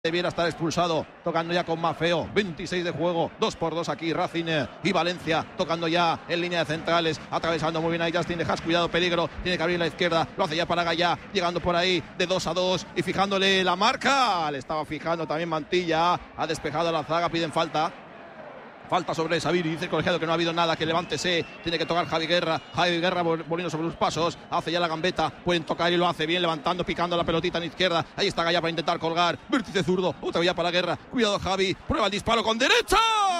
Debiera estar expulsado, tocando ya con Maffeo, 26 de juego, 2-2 aquí, Racing y Valencia, tocando ya en línea de centrales, atravesando muy bien ahí Justin Dejas, cuidado, peligro, tiene que abrir la izquierda, lo hace ya para Gallá, llegando por ahí de 2-2 y fijándole la marca, le estaba fijando también Mantilla, ha despejado la zaga, piden falta sobre Sabiri, dice el colegiado que no ha habido nada, que levántese, tiene que tocar Javi Guerra volviendo sobre los pasos, hace ya la gambeta, pueden tocar y lo hace bien, levantando, picando la pelotita en izquierda, ahí está Gallá para intentar colgar, vértice zurdo, otra vez ya para Guerra, cuidado Javi, prueba el disparo con derecha,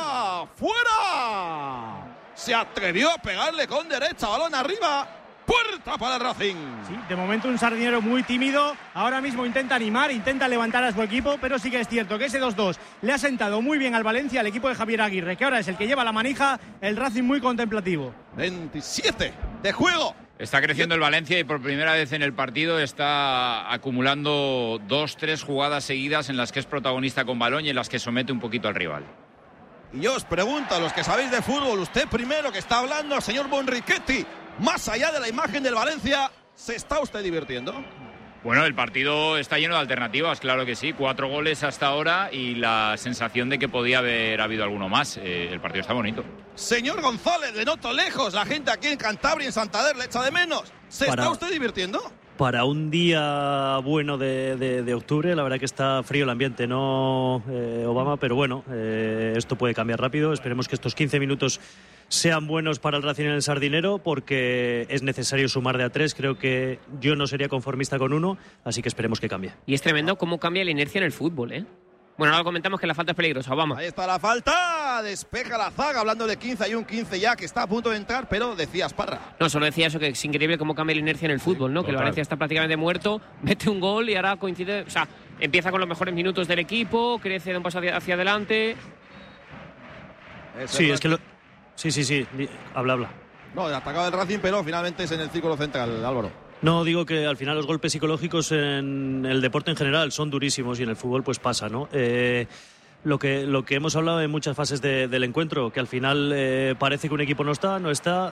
¡fuera! Se atrevió a pegarle con derecha, balón arriba. Puerta para el Racing. Sí, de momento un Sardinero muy tímido. Ahora mismo intenta animar, intenta levantar a su equipo, pero sí que es cierto que ese 2-2 le ha sentado muy bien al Valencia, al equipo de Javier Aguirre, que ahora es el que lleva la manija. El Racing muy contemplativo. 27 de juego. Está creciendo el Valencia y por primera vez en el partido está acumulando 2-3 jugadas seguidas en las que es protagonista con balón y en las que somete un poquito al rival. Y yo os pregunto, a los que sabéis de fútbol, usted primero que está hablando, señor Bonrichetti, más allá de la imagen del Valencia, ¿se está usted divirtiendo? Bueno, el partido está lleno de alternativas, claro que sí. 4 goles hasta ahora y la sensación de que podía haber habido alguno más. El partido está bonito. Señor González, le noto lejos. La gente aquí en Cantabria y en Santander le echa de menos. ¿Está usted divirtiendo? Para un día bueno de octubre, la verdad que está frío el ambiente, ¿no, Obama? Pero bueno, esto puede cambiar rápido. Esperemos que estos 15 minutos sean buenos para el Racing en el Sardinero, porque es necesario sumar de a 3. Creo que yo no sería conformista con 1, así que esperemos que cambie. Y es tremendo cómo cambia la inercia en el fútbol, ¿eh? Bueno, ahora comentamos que la falta es peligrosa, Obama. Ahí está la falta, despeja la zaga, hablando de 15, hay un 15 ya que está a punto de entrar, pero decías Parra. No, solo decía eso, que es increíble cómo cambia la inercia en el fútbol, ¿no? Sí, que el Valencia está prácticamente muerto, mete un gol y ahora coincide, o sea, empieza con los mejores minutos del equipo, crece de un paso hacia adelante. Sí, es que Sí, habla. No, el atacado del Racing, pero finalmente es en el círculo central, Álvaro. No, digo que al final los golpes psicológicos en el deporte en general son durísimos y en el fútbol pues pasa, ¿no? Lo que hemos hablado en muchas fases del encuentro, que al final parece que un equipo no está, un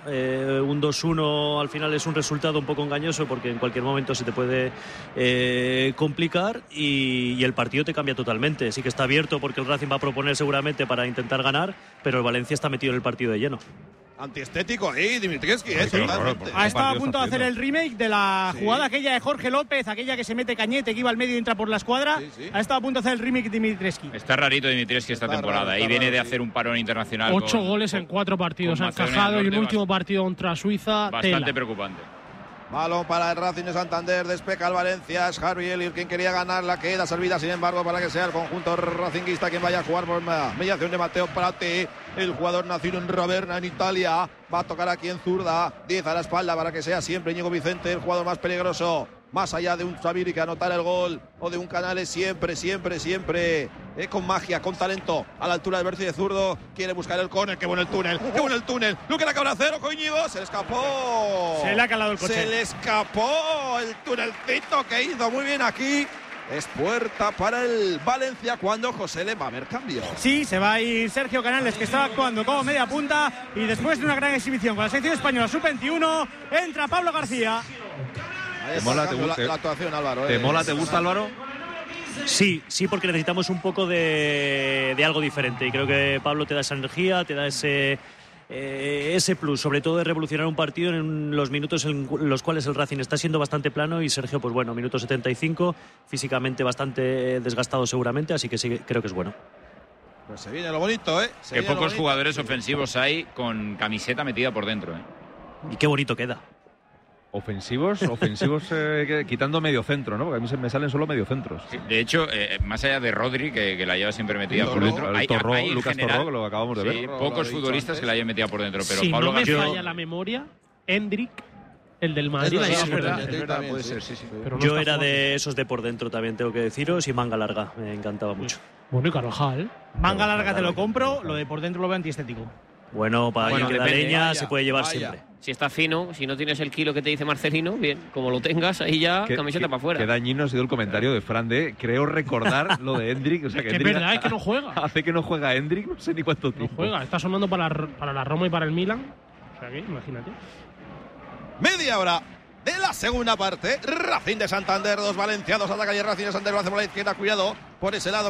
2-1 al final es un resultado un poco engañoso porque en cualquier momento se te puede complicar y el partido te cambia totalmente. Sí que está abierto porque el Racing va a proponer seguramente para intentar ganar, pero el Valencia está metido en el partido de lleno. Antiestético ahí, Dimitrievski, ha estado a punto de hacer el remake de la jugada aquella de Jorge López, aquella que se mete Cañete, que iba al medio y entra por la escuadra. Sí. Ha estado a punto de hacer el remake de Dimitrievski. Está rarito Dimitrievski esta temporada. Y viene de hacer un parón internacional. 8 goles en 4 partidos ha encajado y un último partido contra Suiza. Bastante preocupante. Balón para el Racing de Santander, despeja el Valencia, es Harvey Elliott quien quería ganarla, queda servida sin embargo para que sea el conjunto racinguista quien vaya a jugar por mediación de Matteo Prati, el jugador nacido en Ravenna en Italia, va a tocar aquí en zurda, 10 a la espalda para que sea siempre Íñigo Vicente el jugador más peligroso, más allá de un Sabiri que anotar el gol o de un Canales siempre con magia, con talento a la altura del vértice zurdo, quiere buscar el córner, qué bueno el túnel, lo que le acaba de hacer, ojo Íñigo, se le escapó, se le ha calado el coche, se le escapó el tunelcito que hizo muy bien aquí. Es puerta para el Valencia cuando José le va a haber cambio. Sí, se va a ir Sergio Canales, que estaba actuando como media punta, y después de una gran exhibición con la selección española sub-21 entra Pablo García. ¿Te mola, la actuación, Álvaro? ¿Te mola, te gusta, Álvaro? Sí, porque necesitamos un poco de algo diferente y creo que Pablo te da esa energía, te da ese plus, sobre todo de revolucionar un partido en los minutos en los cuales el Racing está siendo bastante plano y Sergio, pues bueno, minuto 75, físicamente bastante desgastado seguramente, así que sí, creo que es bueno. Pues se viene lo bonito, ¿eh? Qué pocos jugadores ofensivos hay con camiseta metida por dentro, ¿eh? Y qué bonito queda. Ofensivos quitando medio centro, ¿no? Porque a mí me salen solo medio centros. Sí, de hecho, más allá de Rodri, que la lleva siempre metida por dentro, hay Lucas Torró, que lo acabamos de ver. Pocos futbolistas que la llevan metida por dentro, pero si Pablo no me García... falla la memoria, Hendrik, el del Madrid, es verdad, puede ser, sí. Pero no yo era de esos de por dentro también, tengo que deciros, y manga larga, me encantaba mucho. Bueno, y Carvajal. Manga larga te lo compro, lo de por dentro lo veo antiestético. Bueno, para alguien que da leña se puede llevar siempre. Si está fino, si no tienes el kilo que te dice Marcelino, bien, como lo tengas, ahí ya camiseta para afuera. Qué dañino ha sido el comentario de Fran de, creo recordar lo de Hendrik. O sea, que es verdad, es que no juega. Hace que no juega Hendrik, no sé ni cuánto tiempo. No juega, está sonando para la Roma y para el Milan. O sea que, imagínate. Media hora de la segunda parte. Racing de Santander, 2 Valencia, 2 ataca y Racing de Santander lo hace por la izquierda. Cuidado por ese lado.